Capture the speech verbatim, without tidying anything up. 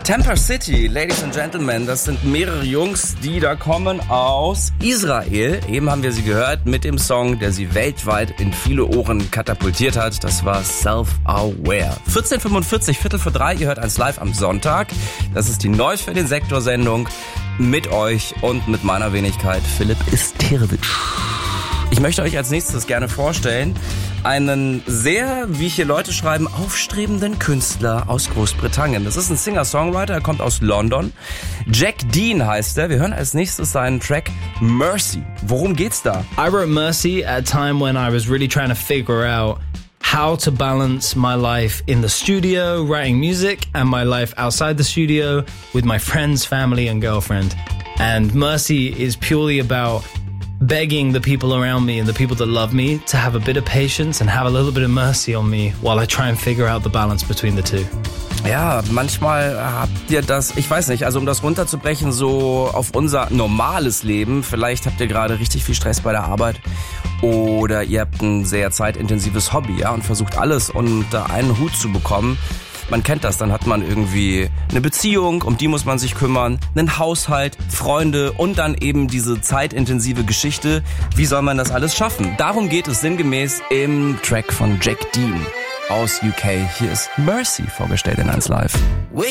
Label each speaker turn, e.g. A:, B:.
A: Temper City, Ladies and Gentlemen, das sind mehrere Jungs, die da kommen aus Israel. Eben haben wir sie gehört mit dem Song, der sie weltweit in viele Ohren katapultiert hat. Das war Self-Aware. vierzehn Uhr fünfundvierzig, Viertel vor drei, ihr hört eins live am Sonntag. Das ist die Neu für den Sektor-Sendung mit euch und mit meiner Wenigkeit Philipp Isterewitsch. Ich möchte euch als nächstes gerne vorstellen einen sehr, wie hier Leute schreiben, aufstrebenden Künstler aus Großbritannien. Das ist ein Singer-Songwriter, er kommt aus London. Jack Dean heißt er. Wir hören als nächstes seinen Track Mercy. Worum geht's da?
B: I wrote Mercy at a time when I was really trying to figure out how to balance my life in the studio, writing music, and my life outside the studio with my friends, family, and girlfriend. And Mercy is purely about begging the people around me and the people that love me to have a bit of patience and have a little bit of mercy on me while I try and figure out the balance between the two.
A: Ja, manchmal habt ihr das, ich weiß nicht, also um das runterzubrechen, so auf unser normales Leben, vielleicht habt ihr gerade richtig viel Stress bei der Arbeit oder ihr habt ein sehr zeitintensives Hobby, ja, und versucht alles unter einen Hut zu bekommen. Man kennt das, dann hat man irgendwie eine Beziehung, um die muss man sich kümmern, einen Haushalt, Freunde und dann eben diese zeitintensive Geschichte. Wie soll man das alles schaffen? Darum geht es sinngemäß im Track von Jack Dean aus U K. Hier ist Mercy vorgestellt in eins live. We